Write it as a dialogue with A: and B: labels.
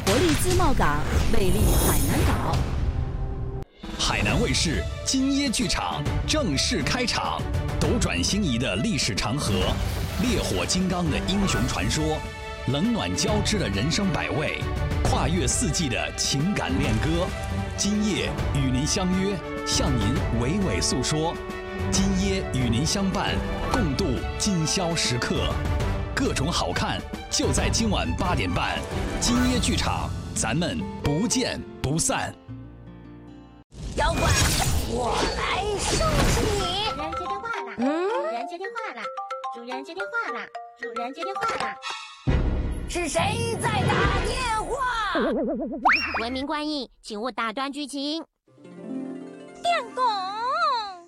A: 活力自贸港，魅力海南岛。
B: 海南卫视金椰剧场正式开场，斗转星移的历史长河，烈火金刚的英雄传说，冷暖交织的人生百味，跨越四季的情感恋歌。今夜与您相约，向您娓娓诉说。今夜与您相伴，共度今宵时刻。各种好看就在今晚8点半，金椰剧场，咱们不见不散。
C: 妖怪，我来收拾你！主人接电话了，主人接电话了，主人接电话了，主人接电话了。是谁在打电话？文明观音，请勿打断剧情。电工。